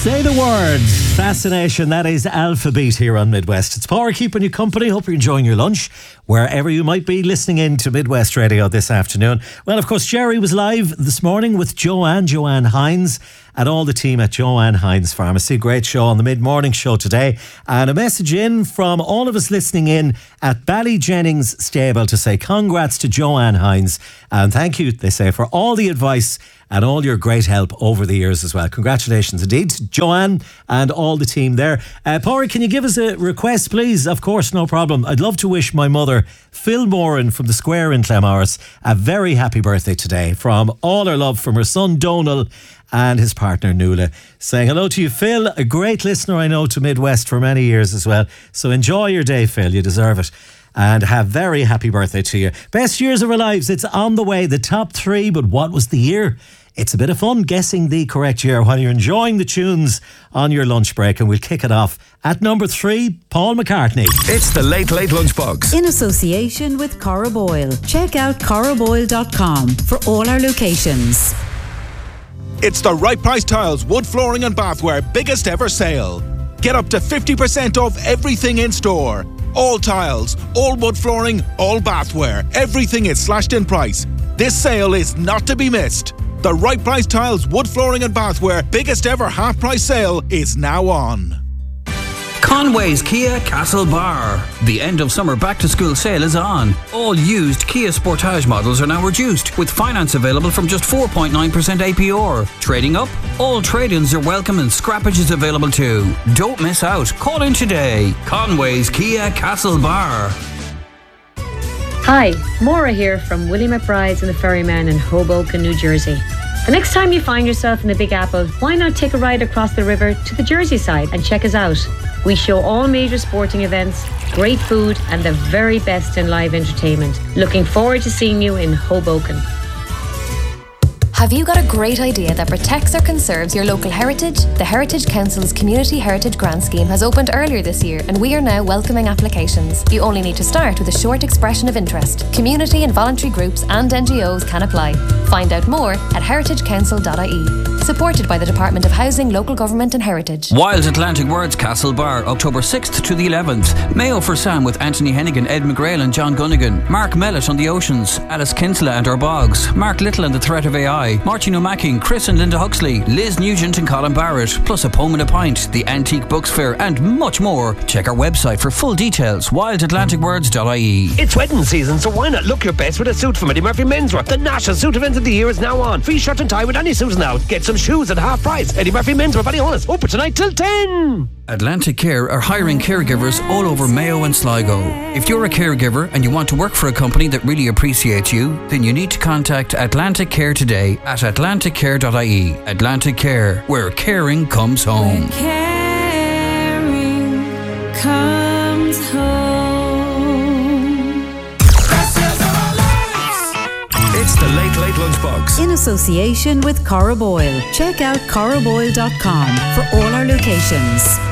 Say the word. Fascination. That is Alphabeat here on Midwest. It's Power keeping you company. Hope you're enjoying your lunch wherever you might be listening in to Midwest Radio this afternoon. Well, of course, Jerry was live this morning with Joanne Hines and all the team at Joanne Hines Pharmacy. Great show on the mid-morning show today. And a message in from all of us listening in at Ballygennings Stable to say congrats to Joanne Hines. And thank you, they say, for all the advice and all your great help over the years as well. Congratulations indeed, Joanne and all the team there. Pori, can you give us a request, please? Of course, no problem. I'd love to wish my mother, Phil Moran from the Square in Clamorris, a very happy birthday today from all our love from her son Donal and his partner Nuala. Saying hello to you, Phil, a great listener I know to Midwest for many years as well. So enjoy your day, Phil, you deserve it. And have very happy birthday to you. Best years of our lives, it's on the way, the top 3, but what was the year? It's a bit of fun guessing the correct year while you're enjoying the tunes on your lunch break, and we'll kick it off at number 3, Paul McCartney. It's the Late Late Lunchbox. In association with Corra Boyle. Check out corraboyle.com for all our locations. It's the Right Price Tiles Wood Flooring and Bathware biggest ever sale. Get up to 50% off everything in store. All tiles, all wood flooring, all bathware. Everything is slashed in price. This sale is not to be missed. The Right Price Tiles Wood Flooring and Bathware biggest ever half price sale is now on. Conway's Kia Castlebar. The end of summer back to school sale is on. All used Kia Sportage models are now reduced, with finance available from just 4.9% APR. Trading up? All trade-ins are welcome and scrappage is available too. Don't miss out. Call in today. Conway's Kia Castlebar. Hi, Maura here from Willie McBride's and the Ferryman in Hoboken, New Jersey. The next time you find yourself in the Big Apple, why not take a ride across the river to the Jersey side and check us out? We show all major sporting events, great food and the very best in live entertainment. Looking forward to seeing you in Hoboken. Have you got a great idea that protects or conserves your local heritage? The Heritage Council's Community Heritage Grant Scheme has opened earlier this year and we are now welcoming applications. You only need to start with a short expression of interest. Community and voluntary groups and NGOs can apply. Find out more at heritagecouncil.ie. Supported by the Department of Housing, Local Government and Heritage. Wild Atlantic Words Castlebar, October 6th to the 11th. Mayo for Sam with Anthony Hennigan, Ed McGrail and John Gunnigan. Mark Mellett on the Oceans. Alice Kinsella and Our Bogs. Mark Little and the Threat of AI. Martin O'Makin, Chris and Linda Huxley. Liz Nugent and Colin Barrett. Plus a poem and a pint. The Antique Books Fair and much more. Check our website for full details. wildatlanticwords.ie. It's wedding season, so why not look your best with a suit from Eddie Murphy Menswear? The national suit event of the year is now on. Free shirt and tie with any suit now. Get some shoes at half price. Eddie Murphy Menswear, Ballyhonus. Open tonight till 10. Atlantic Care are hiring caregivers all over Mayo and Sligo. If you're a caregiver and you want to work for a company that really appreciates you, then you need to contact Atlantic Care today at atlanticcare.ie. Atlantic Care, where caring comes home. Where caring comes home. It's the Late Late Lunchbox. In association with Corra Boyle. Check out corraboyle.com for all our locations.